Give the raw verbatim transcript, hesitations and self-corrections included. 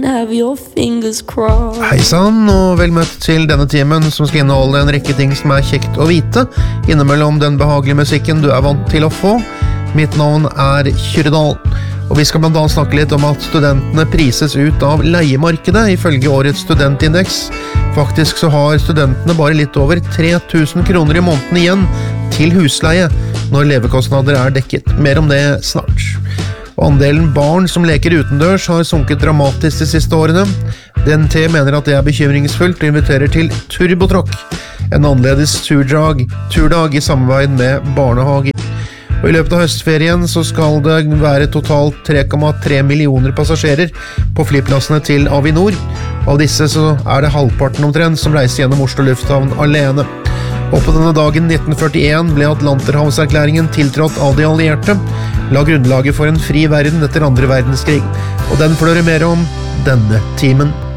Have your fingers crossed. Hei sann, og vel møtt til denne timen som skal inneholde en rekke ting som er kjekt å vite, innimellom den behagelige musikken du er vant til å få. Mitt navn er Kyrredal, og vi skal blant annet snakke litt om at studentene prises ut av leiemarkedet ifølge årets studentindeks. Faktisk så har studentene bare litt over tre tusen kroner i måneden igjen til husleie når levekostnader er dekket. Mer om det snart. Og andelen barn som leker utendørs har sunket dramatisk de siste årene. D N T mener at det er bekymringsfullt og inviterer til turbotråkk, en annerledes turdag, turdag i samarbeid med barnehage. Og i løpet av høstferien så skal det være totalt tre komma tre millioner passasjerer på flyplassene til Avinor. Av disse så er det halvparten omtrent som reiser gjennom Oslo Lufthavn alene. Og på denne dagen nitten førtien ble Atlanterhavserklæringen tiltrådt av de allierte, la grunnlaget for en fri verden etter andre verdenskrig. Og den får dere mer om denne timen.